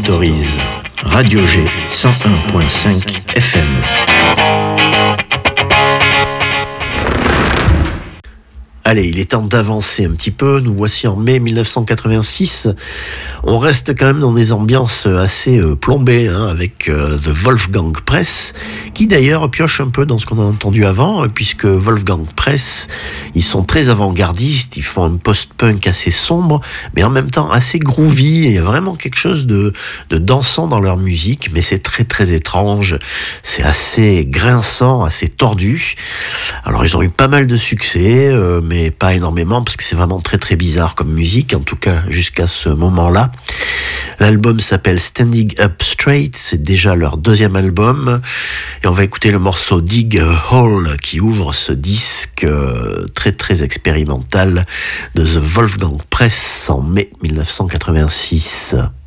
Stories, Radio G 101.5 FM. Allez, il est temps d'avancer un petit peu. Nous voici en mai 1986. On reste quand même dans des ambiances assez plombées, avec The Wolfgang Press, qui d'ailleurs pioche un peu dans ce qu'on a entendu avant, puisque Wolfgang Press, ils sont très avant-gardistes, ils font un post-punk assez sombre, mais en même temps assez groovy. Il y a vraiment quelque chose de dansant dans leur musique, mais c'est très très étrange. C'est assez grinçant, assez tordu. Alors ils ont eu pas mal de succès, mais pas énormément, parce que c'est vraiment très très bizarre comme musique, en tout cas jusqu'à ce moment-là. L'album s'appelle Standing Up Straight, c'est déjà leur deuxième album, et on va écouter le morceau Dig a Hole qui ouvre ce disque très très expérimental de The Wolfgang Press en mai 1986.